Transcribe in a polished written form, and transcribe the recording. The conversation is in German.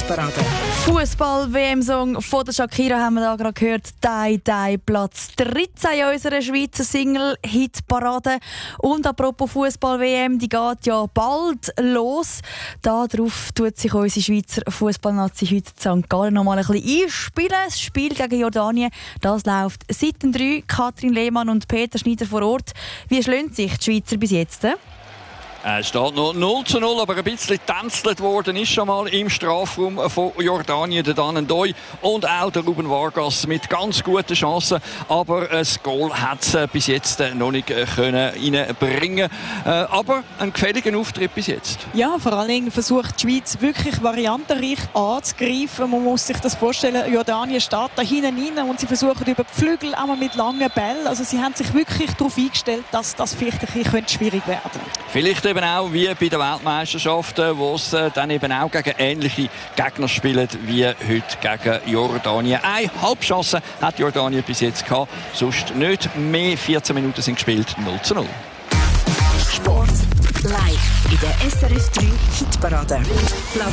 Hitparade. Fußball-WM-Song von der Shakira haben wir da gerade gehört. «Dai Dai», Platz 13 in unserer Schweizer Single-Hitparade. Und apropos Fußball-WM, die geht ja bald los. Darauf tut sich unsere Schweizer Fußballnazi heute in St. Gallen noch mal ein bisschen einspielen. Das Spiel gegen Jordanien, das läuft seit dem 3. Katrin Lehmann und Peter Schneider vor Ort. Wie schlönt sich die Schweizer bis jetzt? Es steht noch 0:0, aber ein bisschen tänzelt worden ist schon mal im Strafraum von Jordanien, der Dan N'Doye und auch der Ruben Vargas mit ganz guten Chancen. Aber ein Goal hat es bis jetzt noch nicht reinbringen. Aber ein gefälliger Auftritt bis jetzt. Ja, vor allen Dingen versucht die Schweiz wirklich variantenreich anzugreifen. Man muss sich das vorstellen, Jordanien steht da hinten rein und sie versuchen über die Flügel einmal mit langen Bällen. Also sie haben sich wirklich darauf eingestellt, dass das vielleicht ein bisschen schwierig werden könnte. Vielleicht eben auch wie bei den Weltmeisterschaften, wo es dann eben auch gegen ähnliche Gegner spielen wie heute gegen Jordanien. Eine Halbchance hat Jordanien bis jetzt gehabt, sonst nicht. Mehr 14 Minuten sind gespielt, 0:0. Sport live in der SRF 3 Hitparade.